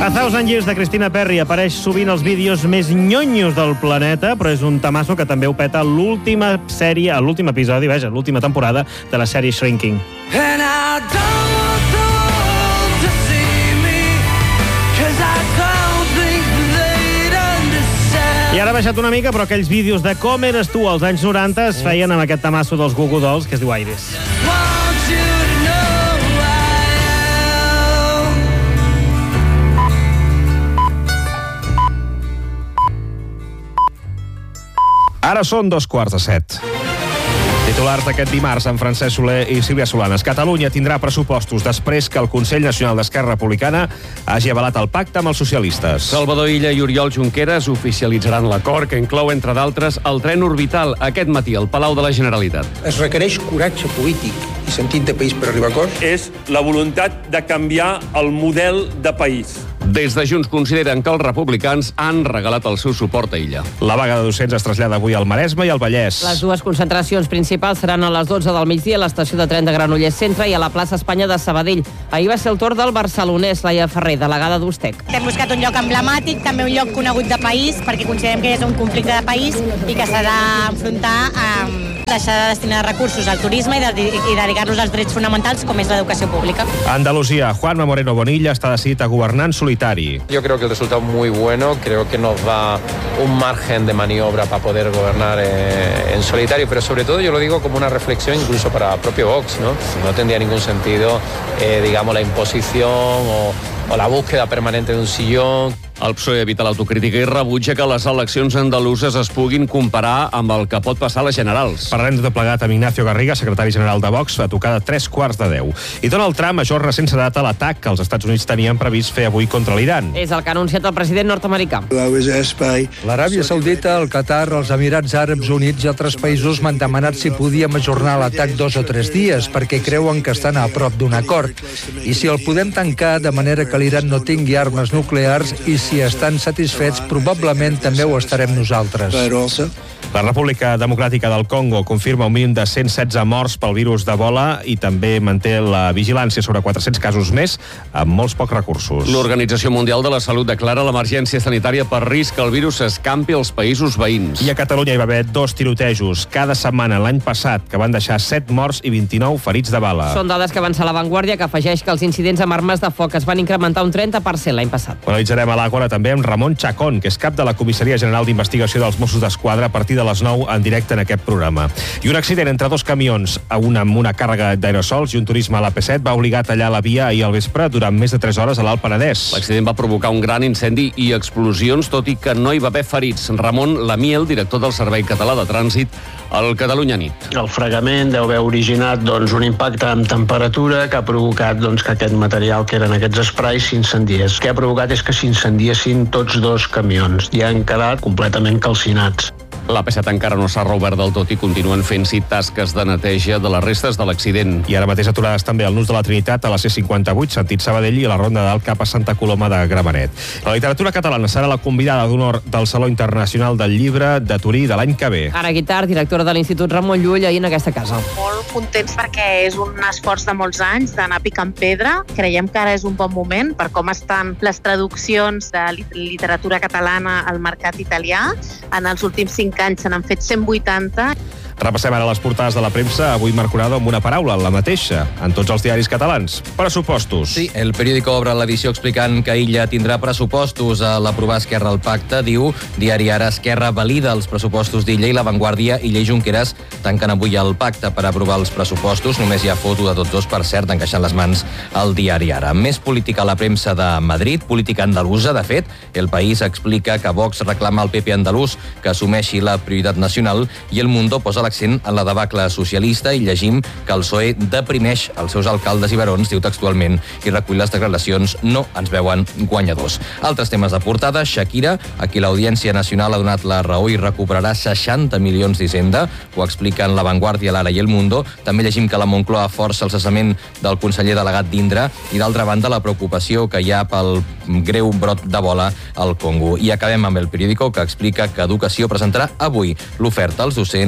A Thousand Years de Christina Perri apareix sovint als vídeos més nyonyos del planeta, però és un tamasso que també ho peta a l'última sèrie, a l'últim episodi, vaja, l'última temporada de la sèrie Shrinking. I ara ha baixat una mica, però aquells vídeos de com eres tu als anys 90 es feien amb aquest tamasso dels Goo Goo Dolls, que es diu Iris. Ara són 7:15. Titulars d'aquest dimarts amb Francesc Soler i Sílvia Solanes. Catalunya tindrà pressupostos després que el Consell Nacional d'Esquerra Republicana hagi avalat el pacte amb els socialistes. Salvador Illa i Oriol Junqueras oficialitzaran l'acord que inclou, entre d'altres, el tren orbital aquest matí al Palau de la Generalitat. Es requereix coratge polític i sentit de país per arribar a acords. És la voluntat de canviar el model de país. Des de Junts consideren que els republicans han regalat el seu suport a Illa. La vaga de docents es trasllada avui al Maresme i al Vallès. Les dues concentracions principals seran a les 12 del migdia a l'estació de tren de Granollers Centre i a la plaça Espanya de Sabadell. Ahir va ser el torn del barcelonès Laia Ferrer, delegada d'Ustec. Hem buscat un lloc emblemàtic, també un lloc conegut de país, perquè considerem que és un conflicte de país i que s'ha d'enfrontar amb deixar de destinar recursos al turisme i dedicar-los als drets fonamentals, com és l'educació pública. A Andalusia, Juanma Moreno Bonilla està decidit a governar en solitari. Yo creo que el resultado es muy bueno, creo que nos da un margen de maniobra para poder gobernar en solitario, pero sobre todo yo lo digo como una reflexión incluso para el propio Vox, ¿no? No tendría ningún sentido, digamos, la imposición o la búsqueda permanente de un sillón. El PSOE evita l'autocrítica i rebutja que les eleccions andaluses es puguin comparar amb el que pot passar a les generals. Parlarem de tot plegat amb Ignacio Garriga, secretari general de Vox, a tocar de 3:15. I Donald Trump ajorna sense data l'atac que els Estats Units tenien previst fer avui contra l'Iran. És el que ha anunciat el president nord-americà. L'Aràbia Saudita, el Qatar, els Emirats Àrabs Units i altres països m'han demanat si podíem ajornar l'atac 2 o 3 dies, perquè creuen que estan a prop d'un acord. I si el podem tancar de manera que l'Iran no tingui armes nuclears i si estan satisfets, probablement també ho estarem nosaltres. La República Democràtica del Congo confirma un mínim de 116 morts pel virus d'Ebola i també manté la vigilància sobre 400 casos més amb molts pocs recursos. L'Organització Mundial de la Salut declara l'emergència sanitària per risc que el virus s'escampi als països veïns. I a Catalunya hi va haver 2 tirotejos cada setmana l'any passat que van deixar 7 morts i 29 ferits de bala. Són dades que avança La Vanguardia, que afegeix que els incidents amb armes de foc es van incrementar un 30% l'any passat. Analitzarem a l'Àgora també amb Ramon Chacón, que és cap de la Comissaria General d'Investigació dels Mossos d'Esquadra, a partir de les 9 en directe en aquest programa. I un accident entre 2 camions, un amb una càrrega d'aerosols i un turisme a l'AP7 va obligar a tallar la via ahir al vespre durant més de 3 hores a l'Alt Penedès. L'accident va provocar un gran incendi i explosions, tot i que no hi va haver ferits. Ramon Lamiel, director del Servei Català de Trànsit, al Catalunya Nit. El fregament deu haver originat un impacte amb temperatura que ha provocat que aquest material que eren aquests esprais s'incendiés. El que ha provocat és que s'incendiessin tots 2 camions i han quedat completament calcinats. L'AP7 encara no s'ha reobert del tot i continuen fent-s'hi tasques de neteja de les restes de l'accident. I ara mateix aturades també al Nus de la Trinitat a la C58, sentit Sabadell, i a la Ronda d'Alt cap a Santa Coloma de Gramenet. La literatura catalana serà la convidada d'honor del Saló Internacional del Llibre de Turí de l'any que ve. Ara Guitart, directora de l'Institut Ramon Llull, ahir en aquesta casa. Molt contents perquè és un esforç de molts anys d'anar picant pedra. Creiem que ara és un bon moment per com estan les traduccions de literatura catalana al mercat italià. En els últims 5 anys se n'han fet 180. Repassem ara les portades de la premsa, avui marcada amb una paraula, la mateixa, en tots els diaris catalans. Pressupostos. Sí, el periòdico obre l'edició explicant que Illa tindrà pressupostos a l'aprovar Esquerra el pacte. Diu, diari Ara, Esquerra valida els pressupostos d'Illa i La Vanguardia. Illa i Junqueras tanquen avui el pacte per aprovar els pressupostos. Només hi ha foto de tots dos, per cert, encaixant les mans al diari Ara. Més política a la premsa de Madrid, política andalusa. De fet, El País explica que Vox reclama al PP andalús que assumeixi la prioritat nacional i El Mundo posa l'accent en la debacle socialista i llegim que el PSOE deprimeix els seus alcaldes i barons, diu textualment, i recull les declaracions "no ens veuen guanyadors". Altres temes de portada, Shakira, a qui l'Audiència Nacional ha donat la raó i recuperarà 60 milions d'Hisenda, ho expliquen La Vanguardia, l'Ara i El Mundo. També llegim que la Moncloa força el cessament del conseller delegat d'Indra i, d'altra banda, la preocupació que hi ha pel greu brot d'Ebola al Congo. I acabem amb El Periódico, que explica que Educació presentarà avui l'oferta als docents en una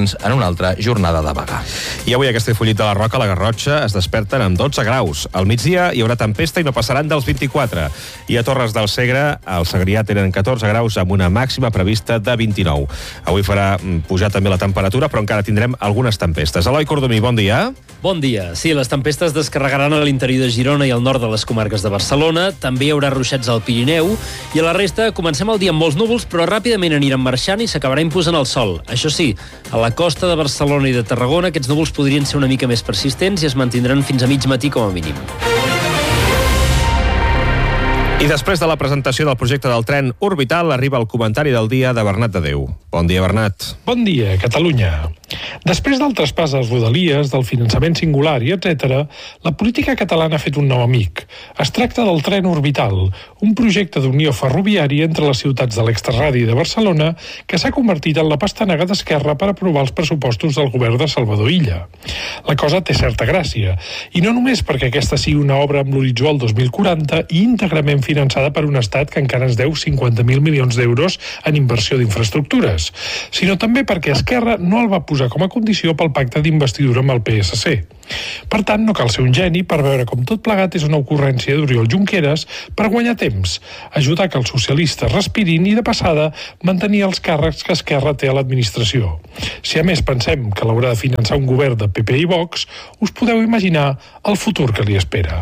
altra jornada de vaga. I avui a Castellfollit de la Roca, a la Garrotxa, es desperten amb 12 graus. Al migdia hi haurà tempesta i no passaran dels 24. I a Torres del Segre, al Segrià, tenen 14 graus amb una màxima prevista de 29. Avui farà pujar també la temperatura, però encara tindrem algunes tempestes. Eloi Cordomí, bon dia. Bon dia. Sí, les tempestes descarregaran a l'interior de Girona i al nord de les comarques de Barcelona. També hi haurà ruixats al Pirineu. I a la resta comencem el dia amb molts núvols, però ràpidament aniran marxant i s'acabarà imposant el sol. Això sí, a la costa de Barcelona i de Tarragona aquests núvols podrien ser una mica més persistents i es mantindran fins a mig matí com a mínim. I després de la presentació del projecte del tren orbital arriba el comentari del dia de Bernat de Déu. Bon dia, Bernat. Bon dia, Catalunya. Després del traspàs de les rodalies, del finançament singular i etc., la política catalana ha fet un nou amic. Es tracta del tren orbital, un projecte d'unió ferroviària entre les ciutats de l'extrarradi de Barcelona que s'ha convertit en la pastanaga d'Esquerra per aprovar els pressupostos del govern de Salvador Illa. La cosa té certa gràcia, i no només perquè aquesta sigui una obra amb l'horitzó al 2040 i íntegrament finançada per un estat que encara ens deu 50.000 milions d'euros en inversió d'infraestructures, sinó també perquè Esquerra no el va posar com a condició pel pacte d'investidura amb el PSC. Per tant, no cal ser un geni per veure com tot plegat és una ocurrència d'Oriol Junqueras per guanyar temps, ajudar que els socialistes respirin i, de passada, mantenir els càrrecs que Esquerra té a l'administració. Si a més pensem que l'haurà de finançar un govern de PP i Vox, us podeu imaginar el futur que li espera.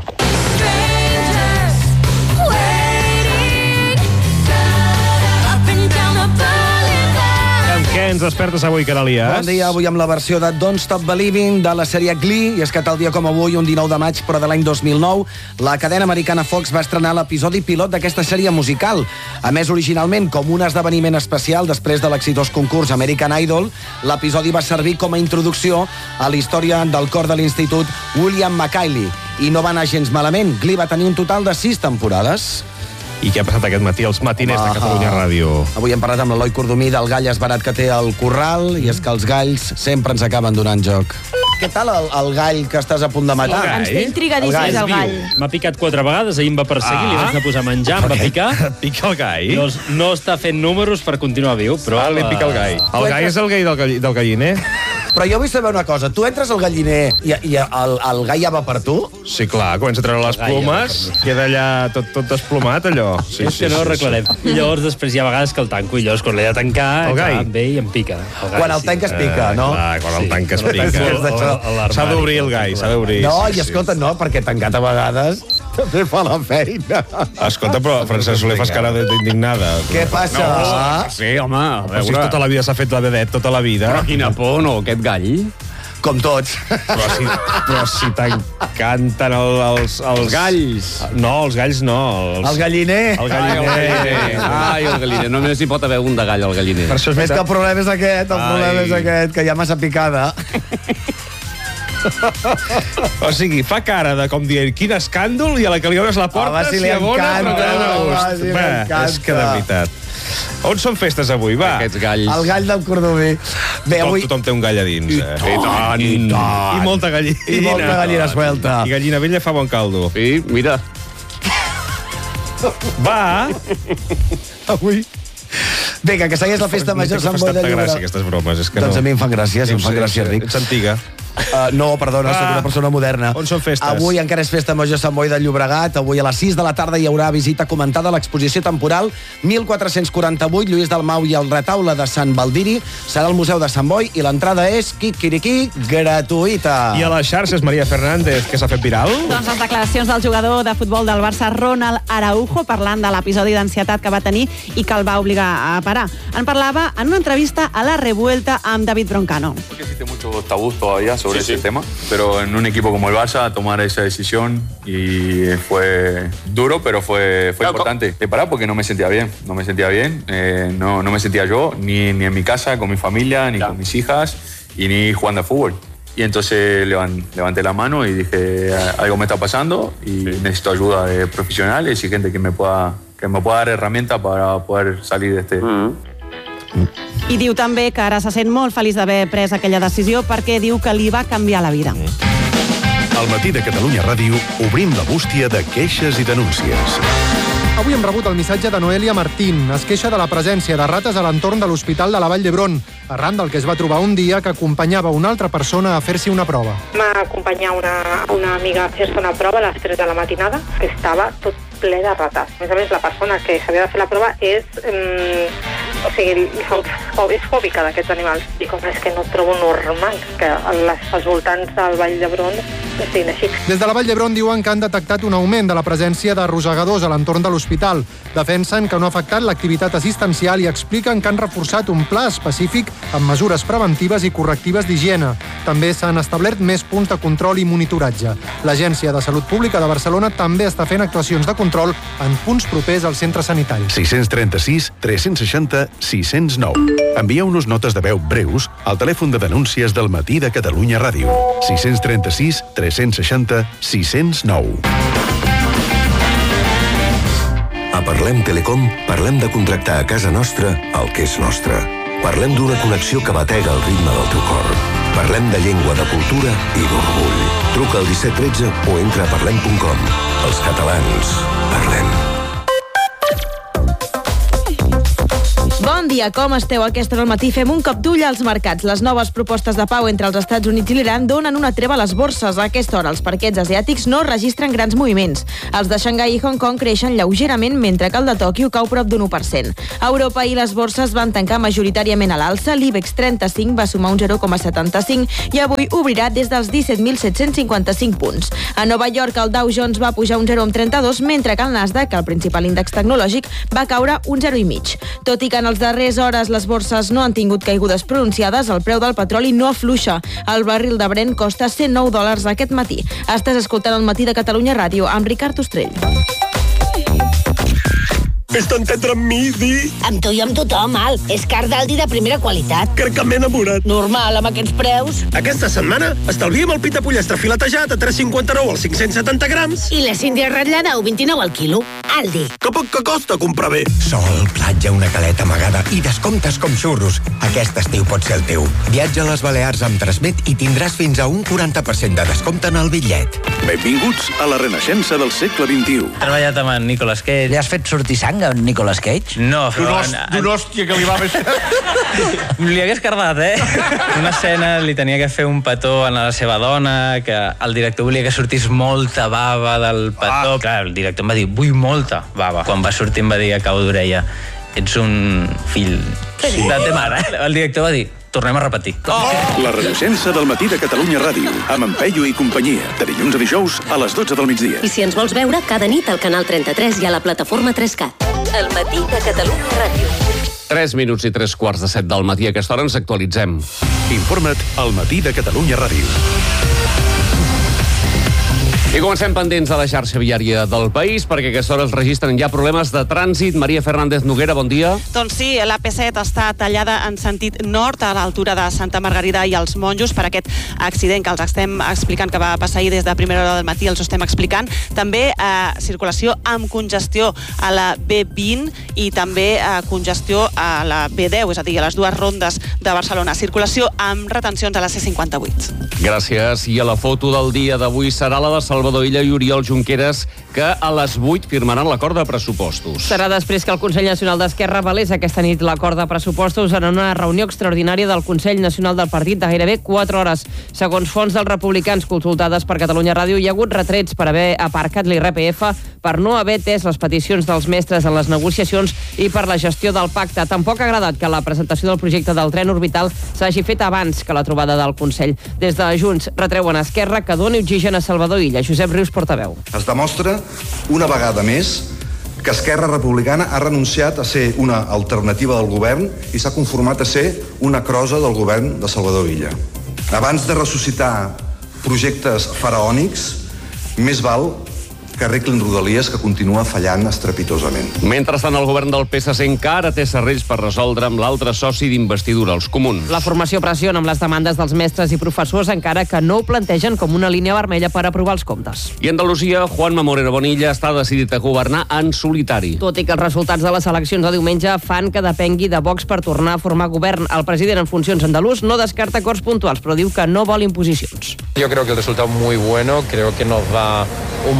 Què ens despertes avui, Canalias? Bon dia, avui amb la versió de Don't Stop Believing de la sèrie Glee, i és que tal dia com avui, un 19 de maig, però de l'any 2009, la cadena americana Fox va estrenar l'episodi pilot d'aquesta sèrie musical. A més, originalment, com un esdeveniment especial després de l'exitós concurs American Idol, l'episodi va servir com a introducció a la història del cor de l'Institut William McKinley. I no va anar gens malament. Glee va tenir un total de 6 temporades. I què ha passat aquest matí als matiners de Catalunya Ràdio? Avui hem parlat amb l'Eloi Cordomí del gall esbarat que té al corral, i és que els galls sempre ens acaben donant joc. Què tal el gall que estàs a punt de matar? Ens té intrigadíssims el gall. M'ha picat 4 vegades, ahir em va perseguir, li vaig anar a posar a menjar, em va picar. Pica el gall? No està fent números per continuar viu, però... li pica el gall. El gall és el gall del galliner? Però jo vull saber una cosa, tu entres al galliner i el gall ja va per tu? Sí, clar, comença a treure les plomes, queda allà tot desplomat, allò. Sí, és que no ho arreglarem. I llavors després hi ha vegades que el tanco, i llavors quan l'he de tancar, ve i em pica. Quan el tanques pica, no? Clar, quan el tanques pica. S'ha d'obrir el gall, s'ha d'obrir. No, i escolta, no, perquè tancat a vegades també fa la feina. Escolta, però Francesc Soler fas cara d'indignada. Què passa? Sí, home, a veure... Si tota la vida s'ha fet la vedet, tota la vida. Però quina por, no, aquest gall. Com tots. Però si t'encanten els galls. No, els galls no. El galliner. El galliner. Ai, el galliner. Només hi pot haver un de gall, al galliner. Per això és que el problema és aquest, que hi ha massa picada. O sigui, fa cara de com dient quin escàndol, i a la que li obres la porta si li encanta. És que de veritat. On són festes avui, va? Aquests galls. El gall del Cordomí. Bé, avui... Tothom té un gall a dins, I tant. I molta gallina. I molta gallina suelta. I gallina vella fa bon caldo. Sí, mira. Va. Avui... Vinga, que segueix la festa major Sant Boi de Llobregat. Gràcia, aquestes bromes, és que no. Doncs a mi em fan gràcia, Ric. Ets antiga. No, perdona, soc una persona moderna. On són festes? Avui encara és festa major Sant Boi de Llobregat. Avui a les 6 de la tarda hi haurà visita comentada a l'exposició temporal 1448, Lluís Dalmau i el retaule de Sant Baldiri. Serà al Museu de Sant Boi i l'entrada és quiquiriquí gratuïta. I a les xarxes, Maria Fernández, que s'ha fet viral? Doncs les declaracions del jugador de futbol del Barça, Ronald Araujo, parlant de l'episodi d'ansietat que va tenir i que el va obligar a parar. En parlava en una entrevista a La Revuelta amb David Broncano. Porque existe muchos tabús todavía sobre ese tema, pero en un equipo como el Barça tomar esa decisión y fue duro, pero fue importante. He parado porque no me sentía bien, no me sentía yo, ni en mi casa, con mi familia, ni con mis hijas, y ni jugando al fútbol. Y entonces levanté la mano y dije, algo me está pasando y necesito ayuda de profesionales y gente que me pueda dar herramientas para poder salir de este... I diu també que ara se sent molt feliç d'haver pres aquella decisió perquè diu que li va canviar la vida. Al matí de Catalunya Ràdio obrim la bústia de queixes i denúncies. Avui hem rebut el missatge de Noelia Martín. Es queixa de la presència de rates a l'entorn de l'Hospital de la Vall d'Hebron, arran del que es va trobar un dia que acompanyava una altra persona a fer-s'hi una prova. M'acompanyà una amiga a fer-se una prova a les 3 de la matinada, que estava tot ple de rates. A més, la persona que s'havia de fer la prova és fòbica d'aquests animals. I com és que no trobo normal que als voltants del Vall d'Hebron estiguin així. Des de la Vall d'Hebron diuen que han detectat un augment de la presència de rosegadors a l'entorn de l'hospital. Defensen que no ha afectat l'activitat assistencial i expliquen que han reforçat un pla específic amb mesures preventives i correctives d'higiene. També s'han establert més punts de control i monitoratge. L'Agència de Salut Pública de Barcelona també està fent actuacions de control en punts propers al centre sanitari. 636 360 609. Envieu-nos notes de veu breus al telèfon de denúncies del Matí de Catalunya Ràdio. 636 360 609. A Parlem Telecom parlem de contractar a casa nostra el que és nostre. Parlem d'una connexió que batega el ritme del teu cor. Parlem de llengua, de cultura i d'orgull. Truca al 1713 o entra a parlem.com. Els catalans parlem. Bon dia, com esteu? Aquesta hora al matí fem un cop d'ull als mercats. Les noves propostes de pau entre els Estats Units i l'Iran donen una treva a les borses. A aquesta hora els parquets asiàtics no registren grans moviments. Els de Xangai i Hong Kong creixen lleugerament, mentre que el de Tòquio cau prop d'un 1%. A Europa i les borses van tancar majoritàriament a l'alça. L'IBEX 35 va sumar un 0,75 i avui obrirà des dels 17.755 punts. A Nova York el Dow Jones va pujar un 0,32, mentre que el Nasdaq, el principal índex tecnològic, va caure un 0,5. Tot i que en els darrers hores les borses no han tingut caigudes pronunciades, el preu del petroli no afluixa. El barril de Brent costa $109 aquest matí. Estàs escoltant el Matí de Catalunya Ràdio amb Ricard Ostrell. Fes-te entendre amb mi, Di. Amb tu i amb tothom, Al. És car d'Aldi de primera qualitat. Crec que m'he enamorat. Normal, amb aquests preus. Aquesta setmana estalviem el pita pollastre filetejat a 3,59 als 570 grams. I la síndria ratllada a 1,29 al quilo. Aldi. Que poc que costa comprar bé. Sol, platja, una caleta amagada i descomptes com xurros. Aquest estiu pot ser el teu. Viatja a les Balears amb Transmet i tindràs fins a un 40% de descompte en el bitllet. Benvinguts a la renaixença del segle XXI. He treballat amb en Nicolas Cage. Li has fet sortir sang a en Nicolas Cage? No, però... D'una hòstia que li va més... Li hagués cardat, Una escena li tenia que fer un petó a la seva dona, que el director volia que sortís molta bava del petó. Clar, el director em va dir, vull molta bava. Quan va sortir em va dir a cau d'orella, ets un fill de te mare. El director va dir, tornem a repetir. La renaixença del Matí de Catalunya Ràdio, amb en Peyu i companyia, de dilluns a dijous a les 12 del migdia. I si ens vols veure, cada nit al canal 33 i a la plataforma 3Cat. El Matí de Catalunya Ràdio. 3 minuts i 3:15 del matí. A aquesta hora ens actualitzem. Informa't al Matí de Catalunya Ràdio. I comencem pendents de la xarxa viària del país, perquè a aquesta hora es registren ja problemes de trànsit. Maria Fernández Noguera, bon dia. Doncs sí, la P7 està tallada en sentit nord a l'altura de Santa Margarida i els Monjos per aquest accident que els estem explicant, que va passar ahir des de primera hora del matí, els estem explicant. També circulació amb congestió a la B20 i també congestió a la B10, és a dir, a les dues rondes de Barcelona. Circulació amb retencions a la C58. Gràcies. I a la foto del dia d'avui serà la de Salvador Illa i Oriol Junqueras, que a les 8 firmaran l'acord de pressupostos. Serà després que el Consell Nacional d'Esquerra avalés aquesta nit l'acord de pressupostos en una reunió extraordinària del Consell Nacional del Partit de gairebé 4 hores. Segons fonts dels republicans consultades per Catalunya Ràdio, hi ha hagut retrets per haver aparcat l'IRPF, per no haver atès les peticions dels mestres en les negociacions i per la gestió del pacte. Tampoc ha agradat que la presentació del projecte del tren orbital s'hagi fet abans que la trobada del Consell. Des de Junts retreuen a Esquerra que doni oxigen a Salvador Illa. Josep Rius, portaveu. Es demostra una vegada més que Esquerra Republicana ha renunciat a ser una alternativa del govern i s'ha conformat a ser una crosa del govern de Salvador Illa. Abans de ressuscitar projectes faraònics, més val que arreglin Rodalies, que continua fallant estrepitosament. Mentrestant, el govern del PSC encara té serrells per resoldre amb l'altre soci d'investidura, els comuns. La formació pressiona amb les demandes dels mestres i professors, encara que no ho plantegen com una línia vermella per aprovar els comptes. I a Andalusia, Juanma Moreno Bonilla està decidit a governar en solitari. Tot i que els resultats de les eleccions de diumenge fan que depengui de Vox per tornar a formar govern. El president en funcions andalús no descarta acords puntuals, però diu que no vol imposicions. Yo creo que el resultado muy bueno, creo que nos da un margen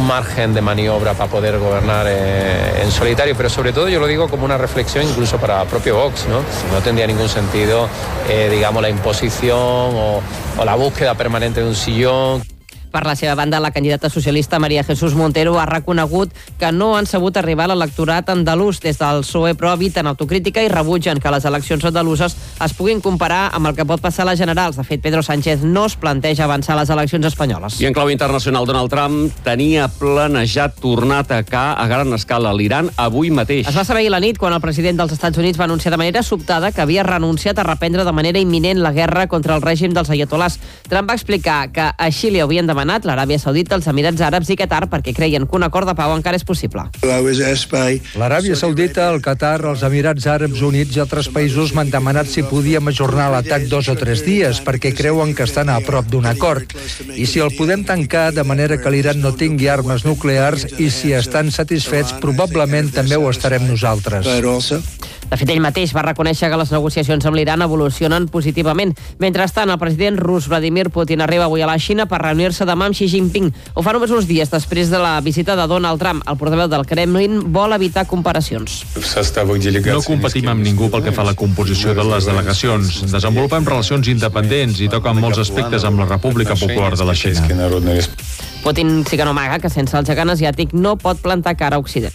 margen de maniobra para poder gobernar en solitario, pero sobre todo yo lo digo como una reflexión incluso para el propio Vox, ¿no? No tendría ningún sentido, digamos, la imposición o la búsqueda permanente de un sillón. Per la seva banda, la candidata socialista María Jesús Montero ha reconegut que no han sabut arribar a l'electorat andalús. Des del PSOE, però, eviten autocrítica i rebutgen que les eleccions andaluses es puguin comparar amb el que pot passar a les generals. De fet, Pedro Sánchez no es planteja avançar a les eleccions espanyoles. I en clau internacional, Donald Trump tenia planejat tornar a atacar a gran escala l'Iran avui mateix. Es va saber ahir la nit quan el president dels Estats Units va anunciar de manera sobtada que havia renunciat a reprendre de manera imminent la guerra contra el règim dels aiatolars. Trump va explicar que així li havien demanat l'Aràbia Saudita, els Emirats Àrabs i Qatar perquè creien que un acord de pau encara és possible. L'Aràbia Saudita, el Qatar, els Emirats Àrabs Units i altres països m'han demanat si podíem ajornar l'atac 2 o 3 dies perquè creuen que estan a prop d'un acord. I si el podem tancar de manera que l'Iran no tingui armes nuclears i si estan satisfets, probablement també ho estarem nosaltres. De fet, ell mateix va reconèixer que les negociacions amb l'Iran evolucionen positivament. Mentrestant, el president rus Vladimir Putin arriba avui a la Xina per reunir-se demà amb Xi Jinping. Ho fa només uns dies després de la visita de Donald Trump. El portaveu del Kremlin vol evitar comparacions. No competim amb ningú pel que fa a la composició de les delegacions. Desenvolupem relacions independents i toquen molts aspectes amb la República Popular de la Xina. Putin sí que no amaga que sense el gegant asiàtic no pot plantar cara a Occident.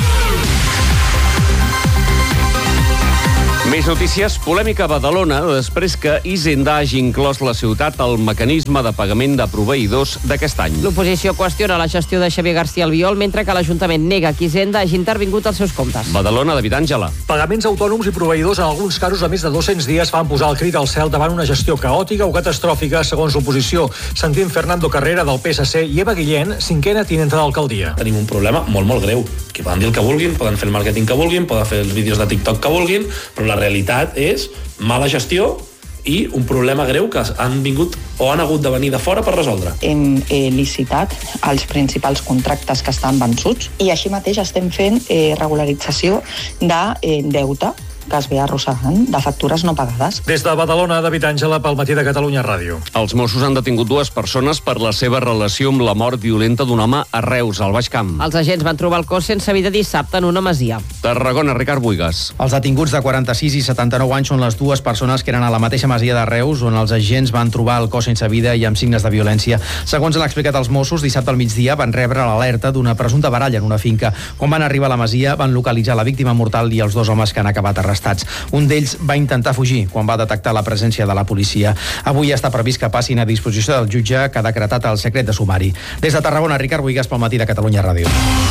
Més notícies. Polèmica a Badalona després que Hisenda hagi inclòs la ciutat al mecanisme de pagament de proveïdors d'aquest any. L'oposició qüestiona la gestió de Xavier García Albiol, mentre que l'Ajuntament nega que Hisenda hagi intervingut als seus comptes. Badalona, David Àngela. Pagaments autònoms i proveïdors en alguns casos a més de 200 dies fan posar el crit al cel davant una gestió caòtica o catastròfica, segons l'oposició. Sentim Fernando Carrera del PSC i Eva Guillén, cinquena tinenta d'alcaldia. Tenim un problema molt, molt greu, que poden dir el que vulguin, poden fer el màrqueting que vulguin, poden fer els vídeos de TikTok que vulguin, però la realitat és mala gestió i un problema greu que han vingut o han hagut de venir de fora per resoldre. Hem licitat els principals contractes que estan vençuts i així mateix estem fent regularització de deute que es ve arrossegant de factures no pagades. Des de Badalona, David Àngela, pel Matí de Catalunya Ràdio. Els Mossos han detingut 2 persones per la seva relació amb la mort violenta d'un home a Reus, al Baix Camp. Els agents van trobar el cos sense vida dissabte en una masia. Tarragona, Ricard Buigas. Els detinguts de 46 i 79 anys són les 2 persones que eren a la mateixa masia de Reus, on els agents van trobar el cos sense vida i amb signes de violència. Segons han explicat els Mossos, dissabte al migdia van rebre l'alerta d'una presumpta baralla en una finca. Quan van arribar a la masia, van localitzar la víctima mortal i els 2 homes que han acabat arrestats. Un d'ells va intentar fugir quan va detectar la presència de la policia. Avui està previst que passin a disposició del jutge que ha decretat el secret de sumari. Des de Tarragona, Ricard Buigas, pel Matí de Catalunya Ràdio.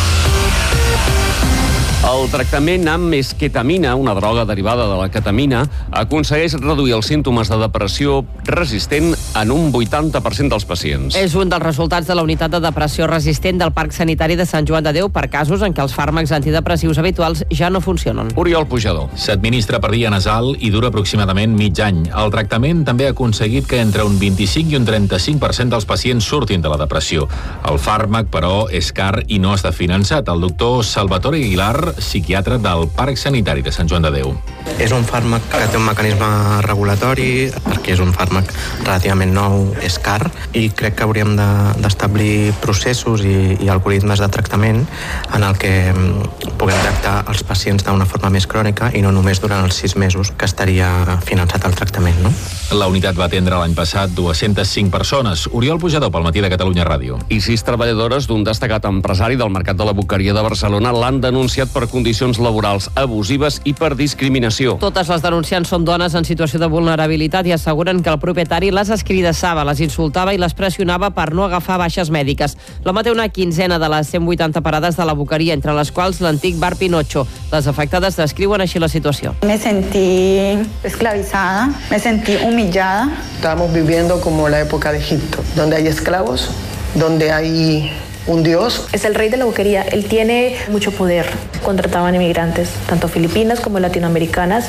El tractament amb esquetamina, una droga derivada de la ketamina, aconsegueix reduir els símptomes de depressió resistent en un 80% dels pacients. És un dels resultats de la unitat de depressió resistent del Parc Sanitari de Sant Joan de Déu per casos en què els fàrmacs antidepressius habituals ja no funcionen. Oriol Pujador. S'administra per via nasal i dura aproximadament mig any. El tractament també ha aconseguit que entre un 25 i un 35% dels pacients surtin de la depressió. El fàrmac, però, és car i no està finançat. El doctor Salvatore Aguilar, psiquiatre del Parc Sanitari de Sant Joan de Déu. És un fàrmac que té un mecanisme regulatori, perquè és un fàrmac relativament nou, és car, i crec que hauríem d'establir processos i algoritmes de tractament en el que puguem tractar els pacients d'una forma més crònica i no només durant els 6 mesos que estaria finançat el tractament, no? La unitat va atendre l'any passat 205 persones. Oriol Pujador, pel Matí de Catalunya Ràdio. I 6 treballadores d'un destacat empresari del mercat de la Boqueria de Barcelona l'han denunciat per condicions laborals abusives i per discriminació. Totes les denunciants són dones en situació de vulnerabilitat i asseguren que el propietari les escridassava, les insultava i les pressionava per no agafar baixes mèdiques. L'home té una quinzena de les 180 parades de la Boqueria, entre les quals l'antic bar Pinocho. Les afectades descriuen així la situació. Me sentí esclavizada, me sentí humillada. Estábamos viviendo como la época de Egipto, donde hay esclavos, donde hay un dios. Es el rey de la Boquería, él tiene mucho poder. Contrataban inmigrantes, tanto filipinas como latinoamericanas.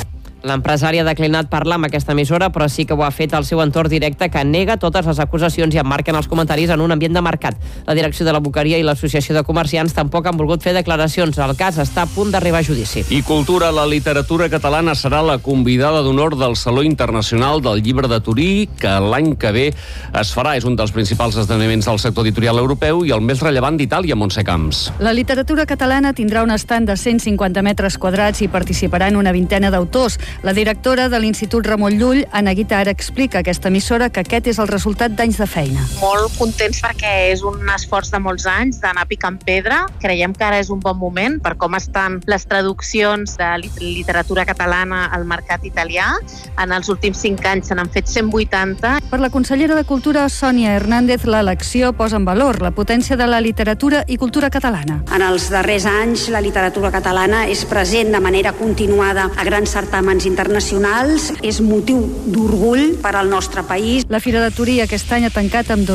L'empresari ha declinat parlar amb aquesta emissora, però sí que ho ha fet al seu entorn directe, que nega totes les acusacions i emmarquen els comentaris en un ambient de mercat. La direcció de la Boqueria i l'Associació de Comerciants tampoc han volgut fer declaracions. El cas està a punt d'arribar a judici. I cultura, la literatura catalana serà la convidada d'honor del Saló Internacional del Llibre de Turí, que l'any que ve es farà. És un dels principals esdeveniments del sector editorial europeu i el més rellevant d'Itàlia, Montse Camps. La literatura catalana tindrà un estand de 150 metres quadrats i participaran una vintena d'autors. La directora de l'Institut Ramon Llull, Anna Guitar, explica a aquesta emissora que aquest és el resultat d'anys de feina. Molt contents perquè és un esforç de molts anys d'anar picant pedra. Creiem que ara és un bon moment per com estan les traduccions de literatura catalana al mercat italià. En els últims 5 anys se n'han fet 180. Per la consellera de Cultura, Sònia Hernández, l'elecció posa en valor la potència de la literatura i cultura catalana. En els darrers anys, la literatura catalana és present de manera continuada a grans certàmens internacionals, és motiu d'orgull per al nostre país. La Fira de Turí aquest any ha tancat amb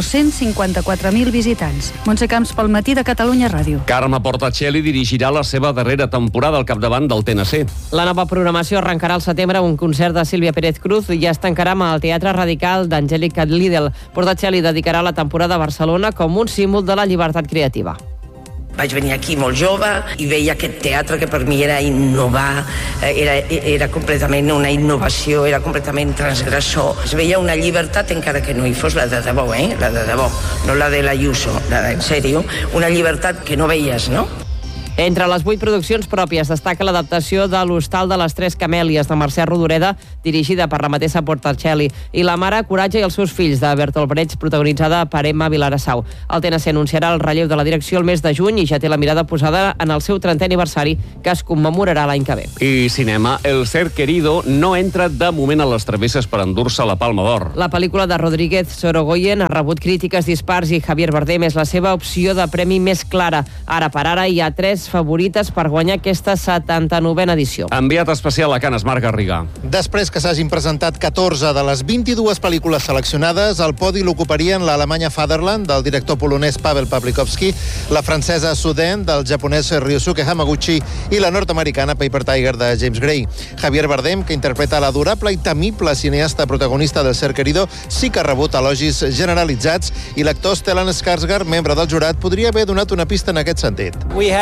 254.000 visitants. Montse Camps pel Matí de Catalunya Ràdio. Carme Portacelli dirigirà la seva darrera temporada al capdavant del TNC. La nova programació arrencarà al setembre amb un concert de Sílvia Pérez Cruz i ja es tancarà amb el Teatre Radical d'Angèlica Lidl. Portacelli dedicarà la temporada a Barcelona com un símbol de la llibertat creativa. Vaig venir aquí molt jove i veia aquest teatre que per mi era innovar, era completament una innovació, era completament transgressor. Es veia una llibertat encara que no hi fos la de debò, la de debò, no la de l'Ayuso, la de en sèrio, una llibertat que no veies, no? Entre les 8 produccions pròpies destaca l'adaptació de l'Hostal de les Tres Camèlies de Mercè Rodoreda, dirigida per la mateixa Portacelli, i La mare Coratge i els seus fills, de Bertolt Brecht, protagonitzada per Emma Vilarassau. El TNC anunciarà el relleu de la direcció el mes de juny i ja té la mirada posada en el seu 30è aniversari, que es commemorarà l'any que ve. I cinema, El ser querido no entra de moment a les travesses per endur-se la Palma d'Or. La pel·lícula de Rodríguez Sorogoyen ha rebut crítiques dispars i Javier Bardem és la seva opció de premi més clara. Ara per ara hi ha 3 favorites per guanyar aquesta 79a edició. Enviat especial a Canes, Marc Garriga. Després que s'hagin presentat 14 de les 22 pel·lícules seleccionades, el podi l'ocuparien l'Alemanya Fatherland, del director polonès Pavel Pawlikowski, la francesa Suden, del japonès Ryosuke Hamaguchi, i la nord-americana Paper Tiger, de James Gray. Javier Bardem, que interpreta l'adorable i temible cineasta protagonista del Ser Querido, sí que ha rebut elogis generalitzats, i l'actor Stellan Skarsgård, membre del jurat, podria haver donat una pista en aquest sentit.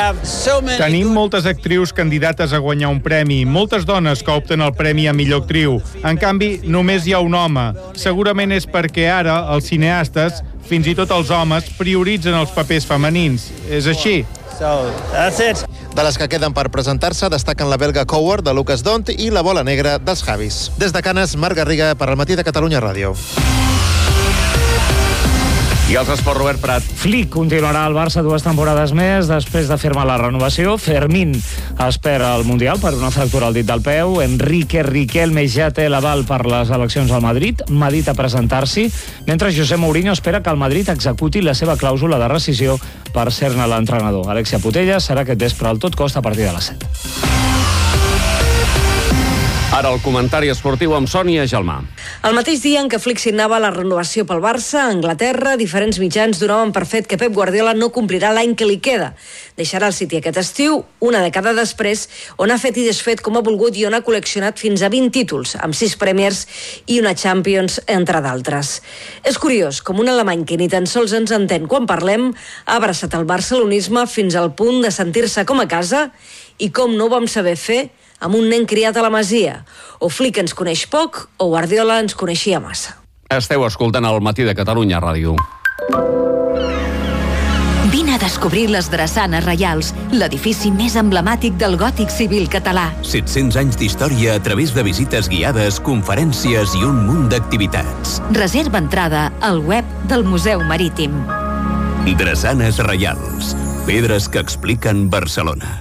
Tenim moltes actrius candidates a guanyar un premi, moltes dones que opten el premi a millor actriu. En canvi, només hi ha un home. Segurament és perquè ara els cineastes, fins i tot els homes, prioritzen els papers femenins. És així. De les que queden per presentar-se destaquen la belga Coward, de Lucas Dont, i la bola negra dels Javis. Des de Canes, Marc Garriga, per al Matí de Catalunya Ràdio. I els esports, Robert Prat. Flick continuarà al Barça 2 temporades més després de firmar la renovació. Fermín espera el Mundial per una fractura al dit del peu. Enrique Riquelme ja té l'aval per les eleccions al Madrid. Medita presentar-s'hi, mentre José Mourinho espera que el Madrid executi la seva clàusula de rescisió per ser-ne l'entrenador. Alexia Putellas serà aquest vespre al Tot Costa a partir de les 7. Ara el comentari esportiu amb Sònia Gelmà. El mateix dia en què Flick signava la renovació pel Barça, a Anglaterra, diferents mitjans donaven per fet que Pep Guardiola no complirà l'any que li queda. Deixarà el City aquest estiu, una dècada després, on ha fet i desfet com ha volgut i on ha col·leccionat fins a 20 títols, amb 6 Premiers i una Champions, entre d'altres. És curiós, com un alemany que ni tan sols ens entén quan parlem, ha abraçat el barcelonisme fins al punt de sentir-se com a casa i com no ho vam saber fer amb un nen criat a la Masia. O Flick ens coneix poc o Guardiola ens coneixia massa. Esteu escoltant el Matí de Catalunya Ràdio. Vine a descobrir les Drassanes Reials, l'edifici més emblemàtic del gòtic civil català. 700 anys d'història a través de visites guiades, conferències i un munt d'activitats. Reserva entrada al web del Museu Marítim. Drassanes Reials, pedres que expliquen Barcelona.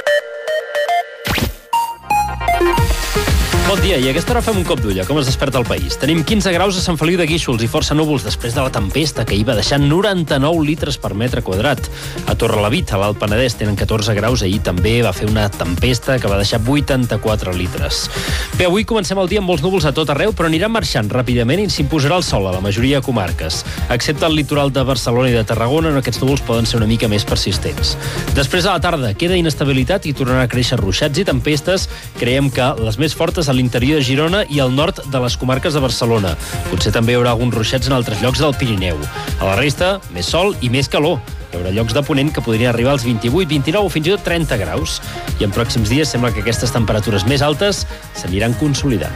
Bon dia, i a aquesta hora fem un cop d'ull a com es desperta el país. Tenim 15 graus a Sant Feliu de Guíxols i força núvols després de la tempesta que hi va deixar 99 litres per metre quadrat. A Torrelavit, a l'Alt Penedès, tenen 14 graus. Ahir també va fer una tempesta que va deixar 84 litres. Bé, avui comencem el dia amb molts núvols a tot arreu, però aniran marxant ràpidament i s'imposarà el sol a la majoria de comarques. Excepte el litoral de Barcelona i de Tarragona, on aquests núvols poden ser una mica més persistents. Després a la tarda queda inestabilitat i tornaran a créixer ruixats i tempestes. Creiem que les més fortes a l'interior de Girona i al nord de les comarques de Barcelona. Potser també hi haurà alguns ruixats en altres llocs del Pirineu. A la resta, més sol i més calor. Hi haurà llocs de ponent que podrien arribar als 28, 29 o fins i tot 30 graus. I en pròxims dies sembla que aquestes temperatures més altes s'aniran consolidant.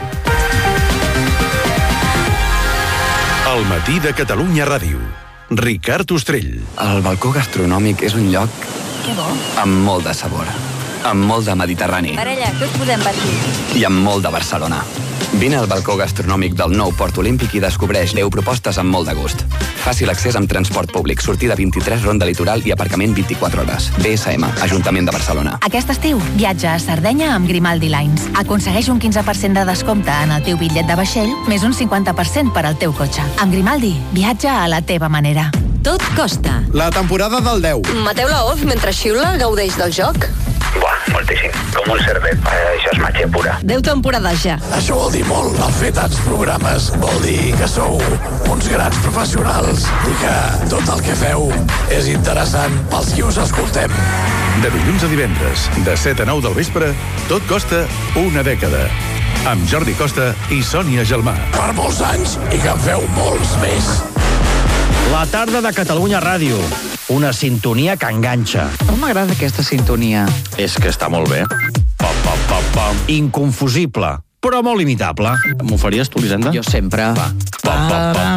El matí de Catalunya Ràdio. Ricard Ostrell. El balcó gastronòmic és un lloc amb molt de sabor, amb molt de Mediterrani Parella, què us podem patir? i amb molt de Barcelona. Vine al balcó gastronòmic del nou Port Olímpic i descobreix 10 propostes amb molt de gust. Fàcil accés amb transport públic, sortida 23, ronda litoral i aparcament 24 hores. BSM, Ajuntament de Barcelona. Aquest estiu, viatja a Sardenya amb Grimaldi Lines. Aconsegueix un 15% de descompte en el teu bitllet de vaixell, més un 50% per al teu cotxe. Amb Grimaldi, viatja a la teva manera. Tot costa. La temporada del 10. Mateu Laoz, mentre xiula, gaudeix del joc? Buah, moltíssim. Com un cervet. Això és màgia pura. 10 temporades ja. Això vol dir molt. El fer tants programes vol dir que sou uns grans professionals i que tot el que feu és interessant pels qui us escoltem. De dilluns a divendres, de 7 a 9 del vespre, tot costa una dècada. Amb Jordi Costa i Sònia Gelmà. Per molts anys i que en feu molts més. La tarda de Catalunya Ràdio. Una sintonia que enganxa. Com m'agrada aquesta sintonia. És que està molt bé. Pam, pam, pam, pam. Inconfusible, però molt imitable. M'ho faries tu, Elisenda? Jo sempre. Va. Pam, pam, pam,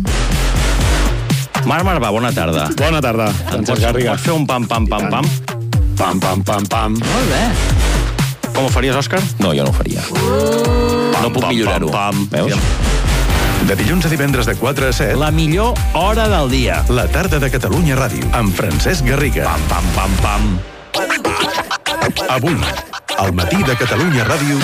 pam. Marc Marvà, bona tarda. Bona tarda. Pots fer un pam, pam, pam, pam? Pam, pam, pam, pam. Molt bé. Com ho faries, Òscar? No, jo no ho faria. No puc millorar-ho. Veus? De dilluns a divendres de 4 a 7. La millor hora del dia. La tarda de Catalunya Ràdio. Amb Francesc Garriga. Pam, pam, pam, pam. Avui, al matí de Catalunya Ràdio.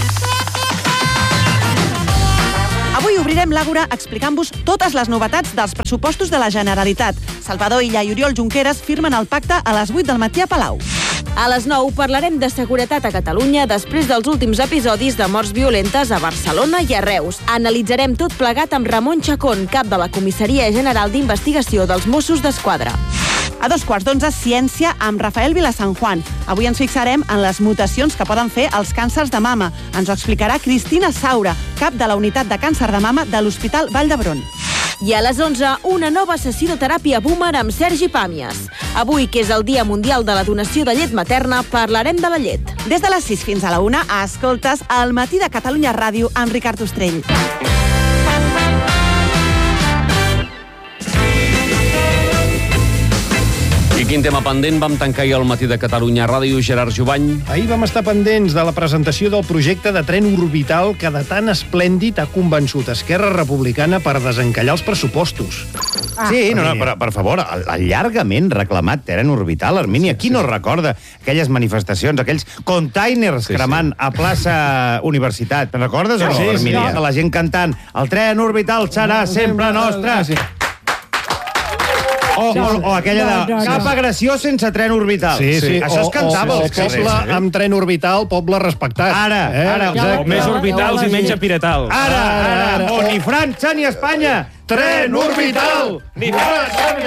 Avui obrirem l'Àgora explicant-vos totes les novetats dels pressupostos de la Generalitat. Salvador Illa i Oriol Junqueras firmen el pacte a les 8 del matí a Palau. A les 9 parlarem de seguretat a Catalunya després dels últims episodis de morts violentes a Barcelona i a Reus. Analitzarem tot plegat amb Ramon Chacón, cap de la Comissaria General d'Investigació dels Mossos d'Esquadra. A 11:15, ciència amb Rafael Vilasanjuan. Avui ens fixarem en les mutacions que poden fer els càncers de mama. Ens ho explicarà Cristina Saura, cap de la unitat de càncer de mama de l'Hospital Vall d'Hebron. I a les 11, una nova sessió de teràpia boomer amb Sergi Pàmies. Avui, que és el Dia Mundial de la Donació de Llet Materna, parlarem de la llet. Des de les 6 fins a la 1, escoltes El matí de Catalunya Ràdio amb Ricard Ostrell. I quin tema pendent vam tancar ahir al matí de Catalunya Ràdio, Gerard Jubany? Ahir vam estar pendents de la presentació del projecte de tren orbital que de tan esplèndid ha convençut Esquerra Republicana per desencallar els pressupostos. Sí, per favor, el llargament reclamat tren orbital, Armínia, qui no recorda aquelles manifestacions, aquells containers cremant a plaça Universitat? Te'n recordes o no, Armínia? La gent cantant, el tren orbital serà sempre nostre. O aquella de cap agressió sense tren orbital. Sí. Això es cantava als carrers. Poble amb tren orbital, poble respectat. Ara. Més orbitals i menys apiretals. Ara. O ni França ni Espanya. Tren orbital! Ni França ni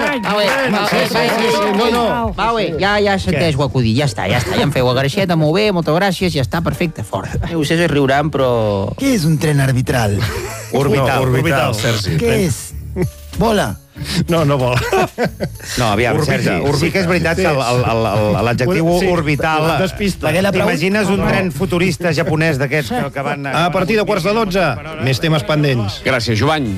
Espanya! Va bé, ja senteix acudit, ja està. Ja em feu agraixeta, molt bé, moltes gràcies, ja està, perfecte, fora. Vostès es riuran, però... Què és un tren arbitral? Orbital, Sergi. Què és? Bola? No vol. No, aviam, Sergi, sí que és veritat que l'adjectiu orbital... T'imagines un tren futurista japonès d'aquests que van... A partir de 11:45, més temes pendents. Gràcies, Jovany.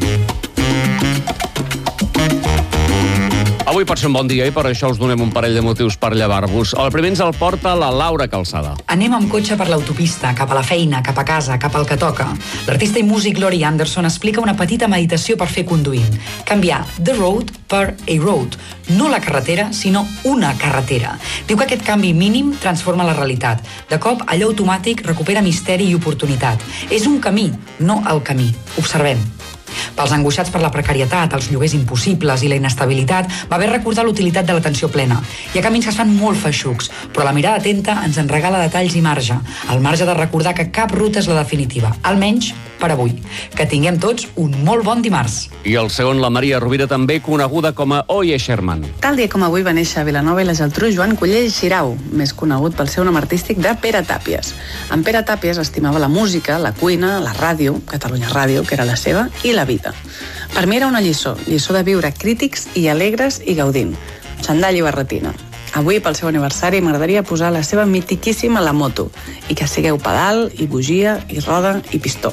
Avui pot ser un bon dia i per això us donem un parell de motius per llevar-vos. El primer ens el porta la Laura Calçada. Anem amb cotxe per l'autopista, cap a la feina, cap a casa, cap al que toca. L'artista i músic Laurie Anderson explica una petita meditació per fer conduint. Canviar the road per a road. No la carretera, sinó una carretera. Diu que aquest canvi mínim transforma la realitat. De cop, allò automàtic recupera misteri i oportunitat. És un camí, no el camí. Observem. Pels angoixats per la precarietat, els lloguers impossibles i la inestabilitat, va bé recordar l'utilitat de l'atenció plena. Hi ha camins que es fan molt feixucs, però la mirada atenta ens en regala detalls i marge. El marge de recordar que cap ruta és la definitiva, almenys per avui. Que tinguem tots un molt bon dimarts. I el segon, la Maria Rovira, també coneguda com a Oye Sherman. Tal dia com avui va néixer a Vilanova i la Geltrú Joan Cullell Xirau, més conegut pel seu nom artístic de Pere Tàpies. En Pere Tàpies estimava la música, la cuina, la ràdio, Catalunya Ràdio, que era la seva, i la vida. Per mi era una lliçó de viure crítics i alegres i gaudint. Xandall i barretina. Avui, pel seu aniversari, m'agradaria posar la seva mitiquíssima La Moto i que sigueu pedal, i bugia, i roda, i pistó.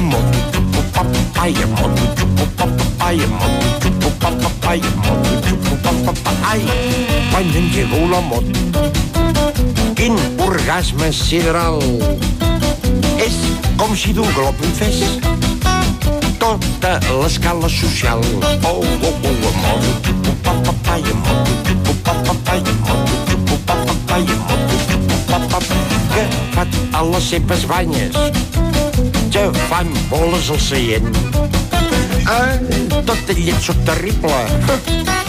Quan engego la moto, quin orgasme sideral. És com si d'un glob em fes tota l'escala social. Agafat a les seves banyes, ja fan boles al seient. Tot el llet sóc terrible.